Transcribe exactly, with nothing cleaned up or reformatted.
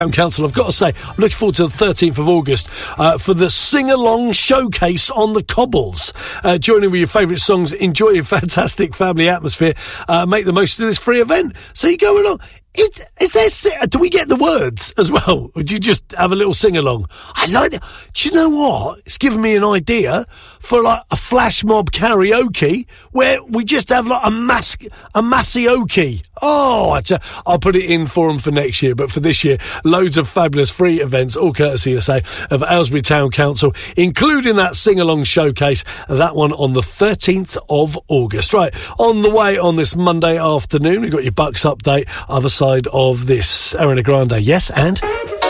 Council, I've got to say, I'm looking forward to the thirteenth of August uh, for the sing-along showcase on the cobbles. Uh, join in with your favourite songs, enjoy your fantastic family atmosphere, uh, make the most of this free event. So you go along. Is, is there, do we get the words as well? Or do you just have a little sing-along? I like that. Do you know what? It's given me an idea for like a flash mob karaoke where we just have like a mas- a massioke. Oh, I t- I'll put it in for them for next year. But for this year, loads of fabulous free events, all courtesy, I say, of Aylesbury Town Council, including that sing-along showcase, that one on the thirteenth of August. Right, on the way on this Monday afternoon, we've got your Bucks update, other side of this. Ariana Grande, yes, and...